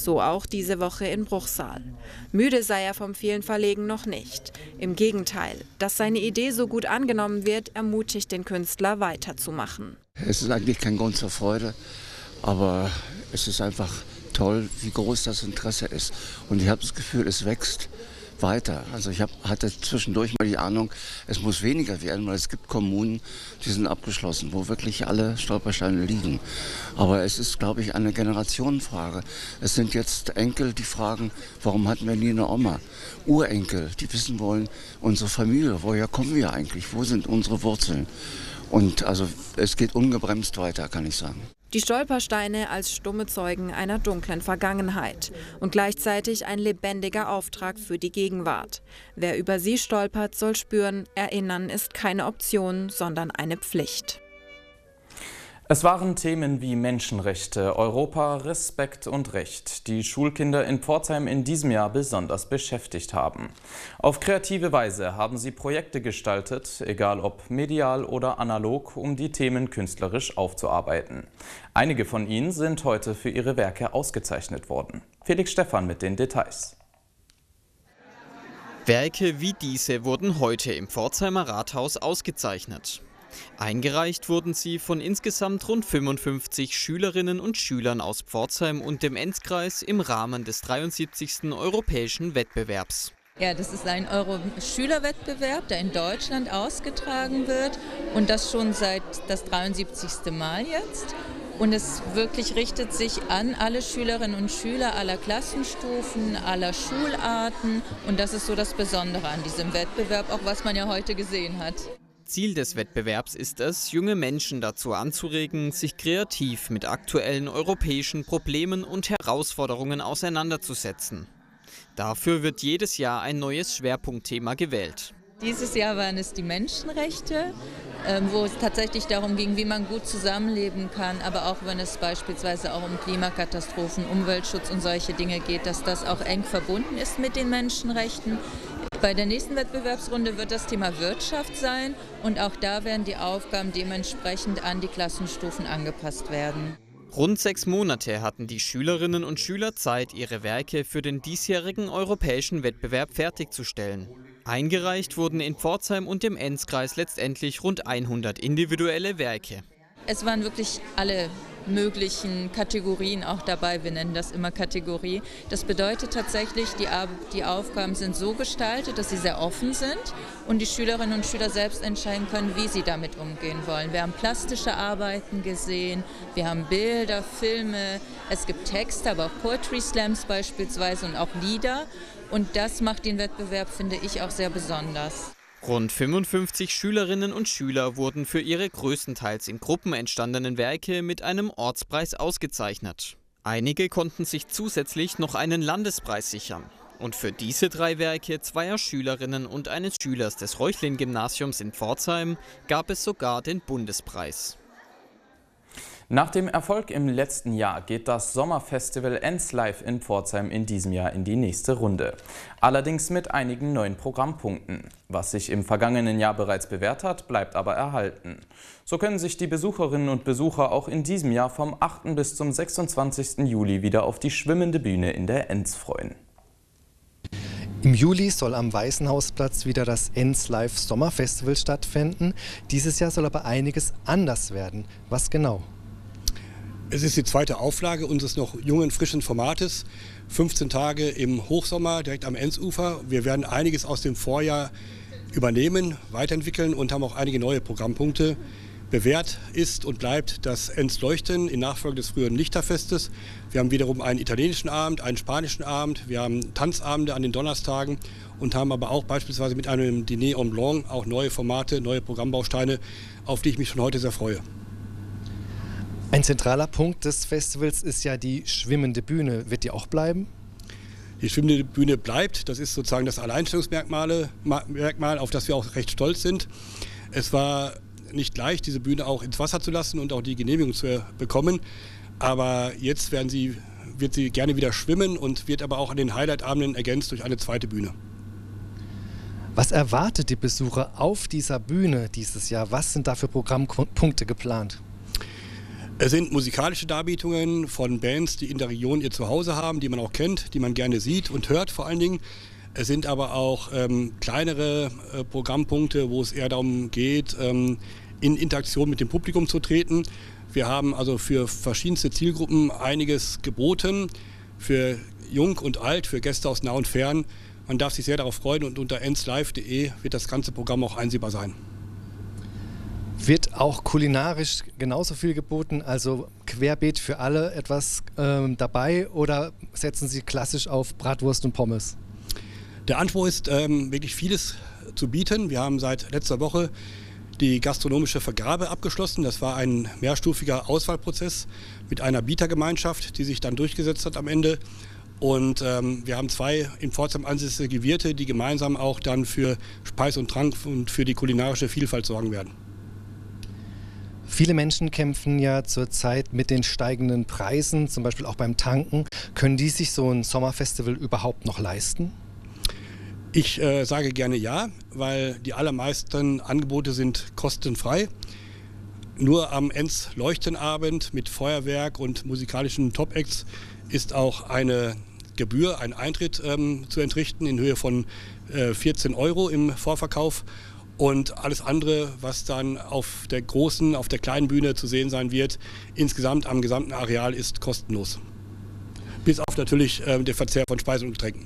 So auch diese Woche in Bruchsal. Müde sei er vom vielen Verlegen noch nicht. Im Gegenteil, dass seine Idee so gut angenommen wird, ermutigt den Künstler weiterzumachen. Es ist eigentlich kein Grund zur Freude, aber es ist einfach toll, wie groß das Interesse ist. Und ich habe das Gefühl, es wächst weiter. Also ich hatte zwischendurch mal die Ahnung, es muss weniger werden, weil es gibt Kommunen, die sind abgeschlossen, wo wirklich alle Stolpersteine liegen. Aber es ist, glaube ich, eine Generationenfrage. Es sind jetzt Enkel, die fragen, warum hatten wir nie eine Oma? Urenkel, die wissen wollen, unsere Familie, woher kommen wir eigentlich? Wo sind unsere Wurzeln? Und also es geht ungebremst weiter, kann ich sagen. Die Stolpersteine als stumme Zeugen einer dunklen Vergangenheit und gleichzeitig ein lebendiger Auftrag für die Gegenwart. Wer über sie stolpert, soll spüren, Erinnern ist keine Option, sondern eine Pflicht. Es waren Themen wie Menschenrechte, Europa, Respekt und Recht, die Schulkinder in Pforzheim in diesem Jahr besonders beschäftigt haben. Auf kreative Weise haben sie Projekte gestaltet, egal ob medial oder analog, um die Themen künstlerisch aufzuarbeiten. Einige von ihnen sind heute für ihre Werke ausgezeichnet worden. Felix Stephan mit den Details. Werke wie diese wurden heute im Pforzheimer Rathaus ausgezeichnet. Eingereicht wurden sie von insgesamt rund 55 Schülerinnen und Schülern aus Pforzheim und dem Enzkreis im Rahmen des 73. Europäischen Wettbewerbs. Ja, das ist ein Schülerwettbewerb, der in Deutschland ausgetragen wird und das schon seit das 73. Mal jetzt. Und es wirklich richtet sich an alle Schülerinnen und Schüler aller Klassenstufen, aller Schularten. Und das ist so das Besondere an diesem Wettbewerb, auch was man ja heute gesehen hat. Ziel des Wettbewerbs ist es, junge Menschen dazu anzuregen, sich kreativ mit aktuellen europäischen Problemen und Herausforderungen auseinanderzusetzen. Dafür wird jedes Jahr ein neues Schwerpunktthema gewählt. Dieses Jahr waren es die Menschenrechte, wo es tatsächlich darum ging, wie man gut zusammenleben kann, aber auch wenn es beispielsweise auch um Klimakatastrophen, Umweltschutz und solche Dinge geht, dass das auch eng verbunden ist mit den Menschenrechten. Bei der nächsten Wettbewerbsrunde wird das Thema Wirtschaft sein und auch da werden die Aufgaben dementsprechend an die Klassenstufen angepasst werden. Rund 6 Monate hatten die Schülerinnen und Schüler Zeit, ihre Werke für den diesjährigen europäischen Wettbewerb fertigzustellen. Eingereicht wurden in Pforzheim und dem Enzkreis letztendlich rund 100 individuelle Werke. Es waren wirklich alle möglichen Kategorien auch dabei, wir nennen das immer Kategorie. Das bedeutet tatsächlich, die Aufgaben sind so gestaltet, dass sie sehr offen sind und die Schülerinnen und Schüler selbst entscheiden können, wie sie damit umgehen wollen. Wir haben plastische Arbeiten gesehen, wir haben Bilder, Filme, es gibt Texte, aber auch Poetry Slams beispielsweise und auch Lieder. Und das macht den Wettbewerb, finde ich, auch sehr besonders. Rund 55 Schülerinnen und Schüler wurden für ihre größtenteils in Gruppen entstandenen Werke mit einem Ortspreis ausgezeichnet. Einige konnten sich zusätzlich noch einen Landespreis sichern. Und für diese 3 Werke zweier Schülerinnen und eines Schülers des Reuchlin-Gymnasiums in Pforzheim gab es sogar den Bundespreis. Nach dem Erfolg im letzten Jahr geht das Sommerfestival Enzlive in Pforzheim in diesem Jahr in die nächste Runde. Allerdings mit einigen neuen Programmpunkten. Was sich im vergangenen Jahr bereits bewährt hat, bleibt aber erhalten. So können sich die Besucherinnen und Besucher auch in diesem Jahr vom 8. bis zum 26. Juli wieder auf die schwimmende Bühne in der Enz freuen. Im Juli soll am Weißenhausplatz wieder das Enzlive Sommerfestival stattfinden. Dieses Jahr soll aber einiges anders werden. Was genau? Es ist die zweite Auflage unseres noch jungen, frischen Formates. 15 Tage im Hochsommer direkt am Enzufer. Wir werden einiges aus dem Vorjahr übernehmen, weiterentwickeln und haben auch einige neue Programmpunkte. Bewährt ist und bleibt das Enzleuchten in Nachfolge des früheren Lichterfestes. Wir haben wiederum einen italienischen Abend, einen spanischen Abend. Wir haben Tanzabende an den Donnerstagen und haben aber auch beispielsweise mit einem Dîner en Blanc auch neue Formate, neue Programmbausteine, auf die ich mich schon heute sehr freue. Ein zentraler Punkt des Festivals ist ja die schwimmende Bühne. Wird die auch bleiben? Die schwimmende Bühne bleibt. Das ist sozusagen das Alleinstellungsmerkmal, auf das wir auch recht stolz sind. Es war nicht leicht, diese Bühne auch ins Wasser zu lassen und auch die Genehmigung zu bekommen. Aber jetzt wird sie gerne wieder schwimmen und wird aber auch an den Highlight-Abenden ergänzt durch eine zweite Bühne. Was erwartet die Besucher auf dieser Bühne dieses Jahr? Was sind da für Programmpunkte geplant? Es sind musikalische Darbietungen von Bands, die in der Region ihr Zuhause haben, die man auch kennt, die man gerne sieht und hört vor allen Dingen. Es sind aber auch kleinere Programmpunkte, wo es eher darum geht, in Interaktion mit dem Publikum zu treten. Wir haben also für verschiedenste Zielgruppen einiges geboten, für Jung und Alt, für Gäste aus nah und fern. Man darf sich sehr darauf freuen und unter enslive.de wird das ganze Programm auch einsehbar sein. Wird auch kulinarisch genauso viel geboten, also querbeet für alle etwas dabei, oder setzen Sie klassisch auf Bratwurst und Pommes? Der Anspruch ist, wirklich vieles zu bieten. Wir haben seit letzter Woche die gastronomische Vergabe abgeschlossen. Das war ein mehrstufiger Auswahlprozess mit einer Bietergemeinschaft, die sich dann durchgesetzt hat am Ende. Und wir haben 2 in Pforzheim ansässige Wirte, die gemeinsam auch dann für Speis und Trank und für die kulinarische Vielfalt sorgen werden. Viele Menschen kämpfen ja zurzeit mit den steigenden Preisen, zum Beispiel auch beim Tanken. Können die sich so ein Sommerfestival überhaupt noch leisten? Ich sage gerne ja, weil die allermeisten Angebote sind kostenfrei. Nur am Enns-Leuchtenabend mit Feuerwerk und musikalischen Top-Acts ist auch eine Gebühr, ein Eintritt zu entrichten in Höhe von 14 € im Vorverkauf. Und alles andere, was dann auf der kleinen Bühne zu sehen sein wird, insgesamt am gesamten Areal ist kostenlos. Bis auf natürlich den Verzehr von Speisen und Getränken.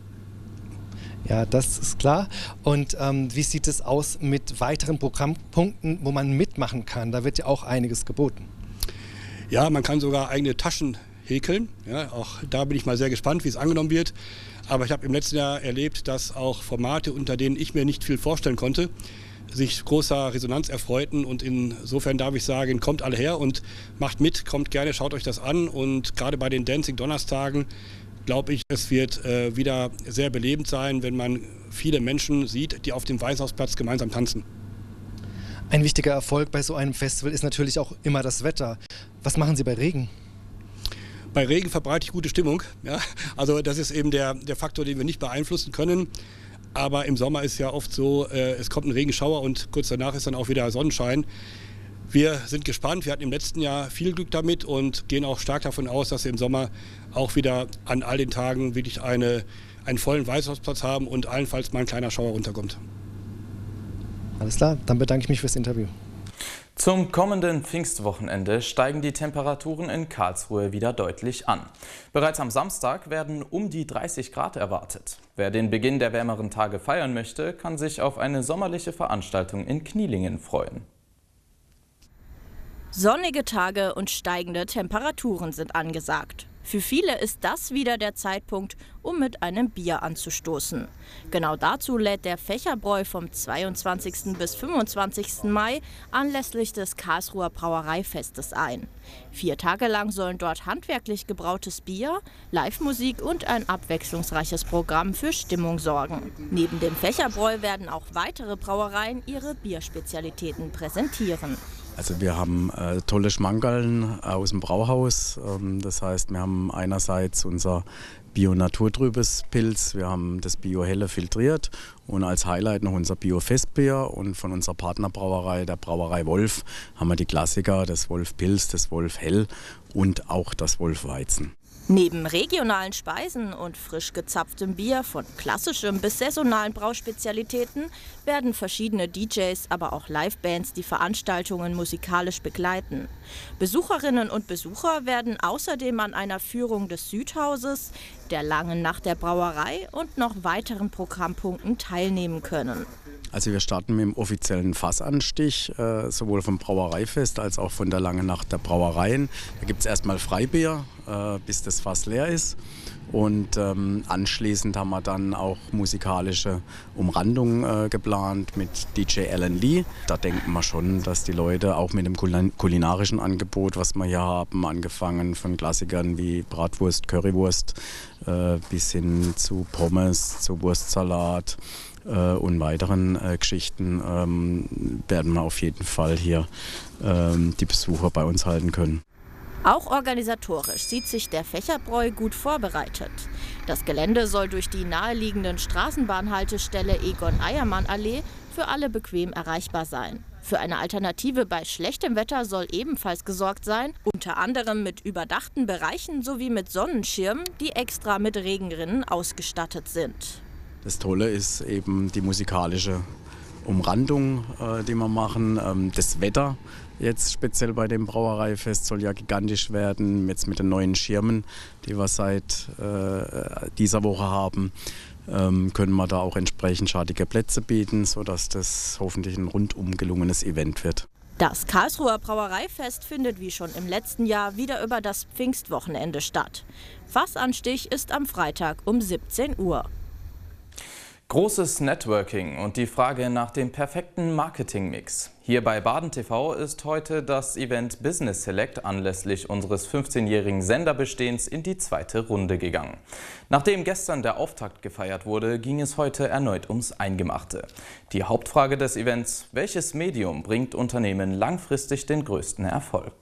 Ja, das ist klar. Und wie sieht es aus mit weiteren Programmpunkten, wo man mitmachen kann? Da wird ja auch einiges geboten. Ja, man kann sogar eigene Taschen häkeln. Ja, auch da bin ich mal sehr gespannt, wie es angenommen wird. Aber ich habe im letzten Jahr erlebt, dass auch Formate, unter denen ich mir nicht viel vorstellen konnte, sich großer Resonanz erfreuten. Und insofern darf ich sagen, kommt alle her und macht mit, kommt gerne, schaut euch das an. Und gerade bei den Dancing-Donnerstagen glaube ich, es wird wieder sehr belebend sein, wenn man viele Menschen sieht, die auf dem Weißhausplatz gemeinsam tanzen. Ein wichtiger Erfolg bei so einem Festival ist natürlich auch immer das Wetter. Was machen Sie bei Regen? Bei Regen verbreite ich gute Stimmung. Ja? Also das ist eben der Faktor, den wir nicht beeinflussen können. Aber im Sommer ist ja oft so, es kommt ein Regenschauer und kurz danach ist dann auch wieder Sonnenschein. Wir sind gespannt. Wir hatten im letzten Jahr viel Glück damit und gehen auch stark davon aus, dass wir im Sommer auch wieder an all den Tagen wirklich einen vollen Weißhausplatz haben und allenfalls mal ein kleiner Schauer runterkommt. Alles klar, dann bedanke ich mich fürs Interview. Zum kommenden Pfingstwochenende steigen die Temperaturen in Karlsruhe wieder deutlich an. Bereits am Samstag werden um die 30 Grad erwartet. Wer den Beginn der wärmeren Tage feiern möchte, kann sich auf eine sommerliche Veranstaltung in Knielingen freuen. Sonnige Tage und steigende Temperaturen sind angesagt. Für viele ist das wieder der Zeitpunkt, um mit einem Bier anzustoßen. Genau dazu lädt der Fächerbräu vom 22. bis 25. Mai anlässlich des Karlsruher Brauereifestes ein. 4 Tage lang sollen dort handwerklich gebrautes Bier, Live-Musik und ein abwechslungsreiches Programm für Stimmung sorgen. Neben dem Fächerbräu werden auch weitere Brauereien ihre Bierspezialitäten präsentieren. Also wir haben tolle Schmankerln aus dem Brauhaus. Das heißt, wir haben einerseits unser Bio-naturtrübes Pilz, wir haben das Bio-helle filtriert und als Highlight noch unser Bio-Festbier. Und von unserer Partnerbrauerei, der Brauerei Wolf, haben wir die Klassiker, das Wolf-Pilz, das Wolf-hell und auch das Wolf-Weizen. Neben regionalen Speisen und frisch gezapftem Bier von klassischem bis saisonalen Brauspezialitäten werden verschiedene DJs, aber auch Livebands die Veranstaltungen musikalisch begleiten. Besucherinnen und Besucher werden außerdem an einer Führung des Südhauses, der Langen Nacht der Brauerei und noch weiteren Programmpunkten teilnehmen können. Also wir starten mit dem offiziellen Fassanstich, sowohl vom Brauereifest als auch von der Langen Nacht der Brauereien. Da gibt es erstmal Freibier, bis das Fass leer ist. Und anschließend haben wir dann auch musikalische Umrandung geplant mit DJ Alan Lee. Da denken wir schon, dass die Leute auch mit dem kulinarischen Angebot, was wir hier haben, angefangen von Klassikern wie Bratwurst, Currywurst bis hin zu Pommes, zu Wurstsalat und weiteren Geschichten, werden wir auf jeden Fall hier die Besucher bei uns halten können. Auch organisatorisch sieht sich der Fächerbräu gut vorbereitet. Das Gelände soll durch die naheliegenden Straßenbahnhaltestelle Egon-Eiermann-Allee für alle bequem erreichbar sein. Für eine Alternative bei schlechtem Wetter soll ebenfalls gesorgt sein, unter anderem mit überdachten Bereichen sowie mit Sonnenschirmen, die extra mit Regenrinnen ausgestattet sind. Das Tolle ist eben die musikalische Umrandung, die wir machen. Das Wetter jetzt speziell bei dem Brauereifest soll ja gigantisch werden, jetzt mit den neuen Schirmen, die wir seit dieser Woche haben. Können wir da auch entsprechend schattige Plätze bieten, sodass das hoffentlich ein rundum gelungenes Event wird. Das Karlsruher Brauereifest findet wie schon im letzten Jahr wieder über das Pfingstwochenende statt. Fassanstich ist am Freitag um 17 Uhr. Großes Networking und die Frage nach dem perfekten Marketingmix. Hier bei Baden TV ist heute das Event Business Select anlässlich unseres 15-jährigen Senderbestehens in die zweite Runde gegangen. Nachdem gestern der Auftakt gefeiert wurde, ging es heute erneut ums Eingemachte. Die Hauptfrage des Events: Welches Medium bringt Unternehmen langfristig den größten Erfolg?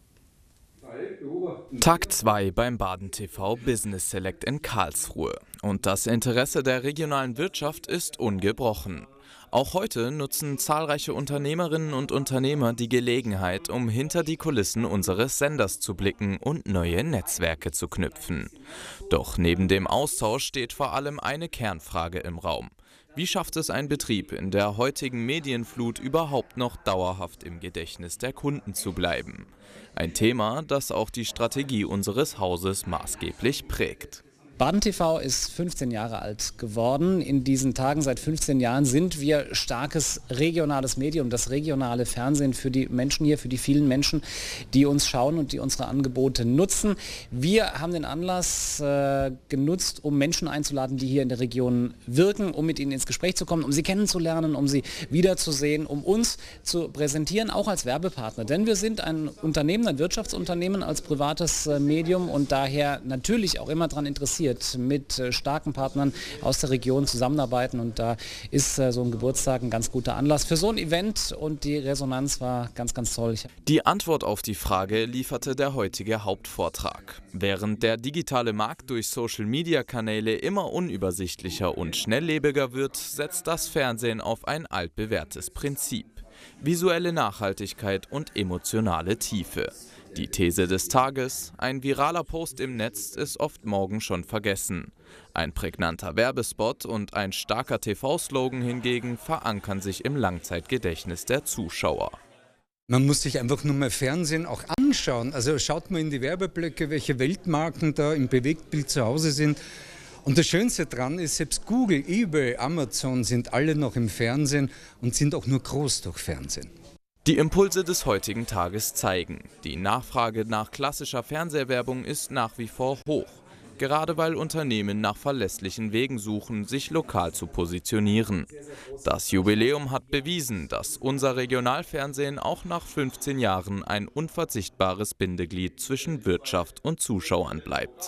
Tag 2 beim Baden TV Business Select in Karlsruhe. Und das Interesse der regionalen Wirtschaft ist ungebrochen. Auch heute nutzen zahlreiche Unternehmerinnen und Unternehmer die Gelegenheit, um hinter die Kulissen unseres Senders zu blicken und neue Netzwerke zu knüpfen. Doch neben dem Austausch steht vor allem eine Kernfrage im Raum. Wie schafft es ein Betrieb in der heutigen Medienflut überhaupt noch dauerhaft im Gedächtnis der Kunden zu bleiben? Ein Thema, das auch die Strategie unseres Hauses maßgeblich prägt. Baden TV ist 15 Jahre alt geworden. In diesen Tagen, seit 15 Jahren, sind wir starkes regionales Medium, das regionale Fernsehen für die Menschen hier, für die vielen Menschen, die uns schauen und die unsere Angebote nutzen. Wir haben den Anlass genutzt, um Menschen einzuladen, die hier in der Region wirken, um mit ihnen ins Gespräch zu kommen, um sie kennenzulernen, um sie wiederzusehen, um uns zu präsentieren, auch als Werbepartner. Denn wir sind ein Unternehmen, ein Wirtschaftsunternehmen als privates Medium und daher natürlich auch immer daran interessiert, mit starken Partnern aus der Region zusammenarbeiten, und da ist so ein Geburtstag ein ganz guter Anlass für so ein Event und die Resonanz war ganz, ganz toll. Die Antwort auf die Frage lieferte der heutige Hauptvortrag. Während der digitale Markt durch Social-Media-Kanäle immer unübersichtlicher und schnelllebiger wird, setzt das Fernsehen auf ein altbewährtes Prinzip: visuelle Nachhaltigkeit und emotionale Tiefe. Die These des Tages: Ein viraler Post im Netz ist oft morgen schon vergessen. Ein prägnanter Werbespot und ein starker TV-Slogan hingegen verankern sich im Langzeitgedächtnis der Zuschauer. Man muss sich einfach nur mal Fernsehen auch anschauen. Also schaut mal in die Werbeblöcke, welche Weltmarken da im Bewegtbild zu Hause sind. Und das Schönste dran ist, selbst Google, eBay, Amazon sind alle noch im Fernsehen und sind auch nur groß durch Fernsehen. Die Impulse des heutigen Tages zeigen: Die Nachfrage nach klassischer Fernsehwerbung ist nach wie vor hoch, gerade weil Unternehmen nach verlässlichen Wegen suchen, sich lokal zu positionieren. Das Jubiläum hat bewiesen, dass unser Regionalfernsehen auch nach 15 Jahren ein unverzichtbares Bindeglied zwischen Wirtschaft und Zuschauern bleibt.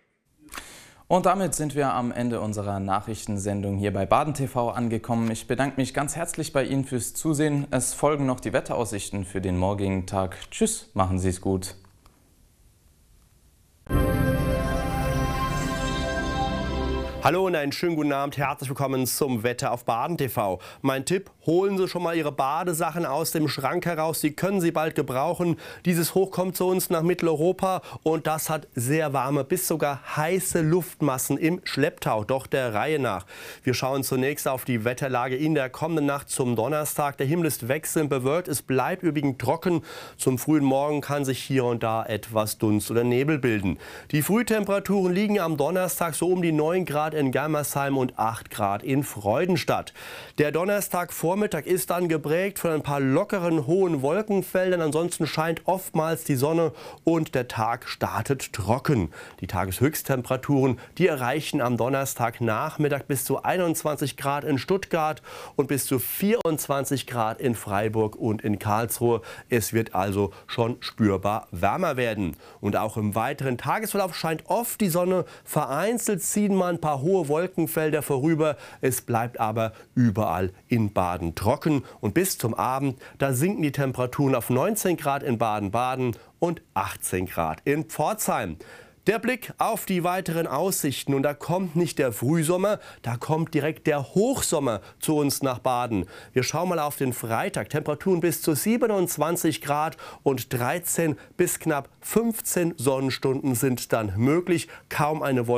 Und damit sind wir am Ende unserer Nachrichtensendung hier bei Baden TV angekommen. Ich bedanke mich ganz herzlich bei Ihnen fürs Zusehen. Es folgen noch die Wetteraussichten für den morgigen Tag. Tschüss, machen Sie es gut. Hallo und einen schönen guten Abend, herzlich willkommen zum Wetter auf Baden TV. Mein Tipp: Holen Sie schon mal Ihre Badesachen aus dem Schrank heraus, Sie können sie bald gebrauchen. Dieses Hoch kommt zu uns nach Mitteleuropa und das hat sehr warme bis sogar heiße Luftmassen im Schlepptau, doch der Reihe nach. Wir schauen zunächst auf die Wetterlage in der kommenden Nacht zum Donnerstag. Der Himmel ist wechselnd bewölkt, es bleibt überwiegend trocken. Zum frühen Morgen kann sich hier und da etwas Dunst oder Nebel bilden. Die Frühtemperaturen liegen am Donnerstag so um die 9 Grad in Germersheim und 8 Grad in Freudenstadt. Der Donnerstagvormittag ist dann geprägt von ein paar lockeren, hohen Wolkenfeldern. Ansonsten scheint oftmals die Sonne und der Tag startet trocken. Die Tageshöchsttemperaturen, die erreichen am Donnerstagnachmittag bis zu 21 Grad in Stuttgart und bis zu 24 Grad in Freiburg und in Karlsruhe. Es wird also schon spürbar wärmer werden. Und auch im weiteren Tagesverlauf scheint oft die Sonne. Vereinzelt ziehen mal ein paar hohe Wolkenfelder vorüber. Es bleibt aber überall in Baden trocken. Und bis zum Abend, da sinken die Temperaturen auf 19 Grad in Baden-Baden und 18 Grad in Pforzheim. Der Blick auf die weiteren Aussichten, und da kommt nicht der Frühsommer, da kommt direkt der Hochsommer zu uns nach Baden. Wir schauen mal auf den Freitag. Temperaturen bis zu 27 Grad und 13 bis knapp 15 Sonnenstunden sind dann möglich. Kaum eine Wolke.